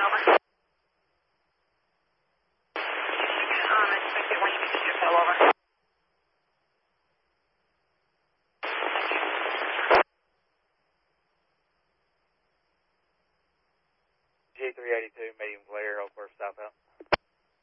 over. Expect it when you get fell over. G382, medium clear, Oak Cliff southbound.